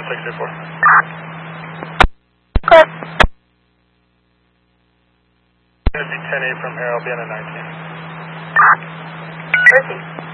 1624. Good. It's going to be 10-8 from here. I'll be on a 19. Proceed.